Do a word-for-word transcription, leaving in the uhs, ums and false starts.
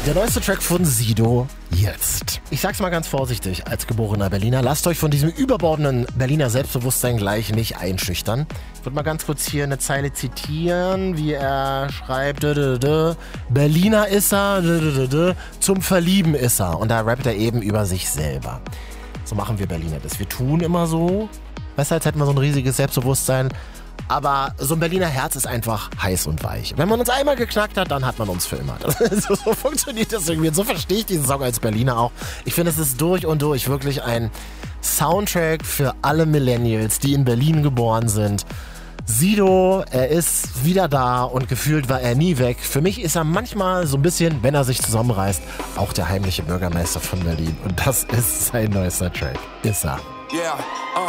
Der neueste Track von Sido jetzt. Ich sag's mal ganz vorsichtig, als geborener Berliner, lasst euch von diesem überbordenden Berliner Selbstbewusstsein gleich nicht einschüchtern. Ich würde mal ganz kurz hier eine Zeile zitieren, wie er schreibt, dö, dö, dö, Berliner ist er, dö, dö, dö, dö, zum Verlieben ist er. Und da rappt er eben über sich selber. So machen wir Berliner das. Wir tun immer so, besser als hätten wir so ein riesiges Selbstbewusstsein. Aber so ein Berliner Herz ist einfach heiß und weich. Wenn man uns einmal geknackt hat, dann hat man uns für immer. So, so funktioniert das irgendwie. Und so verstehe ich diesen Song als Berliner auch. Ich finde, es ist durch und durch wirklich ein Soundtrack für alle Millennials, die in Berlin geboren sind. Sido, er ist wieder da und gefühlt war er nie weg. Für mich ist er manchmal so ein bisschen, wenn er sich zusammenreißt, auch der heimliche Bürgermeister von Berlin. Und das ist sein neuester Track. Ist er. Yeah, uh.